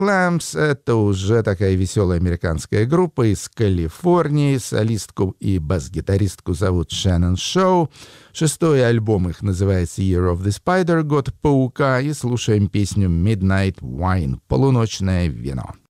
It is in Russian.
Clams — это уже такая веселая американская группа из Калифорнии. Солистку и бас-гитаристку зовут Шеннон Шоу. 6-й альбом их называется Year of the Spider, год паука, и слушаем песню Midnight Wine, полуночное вино.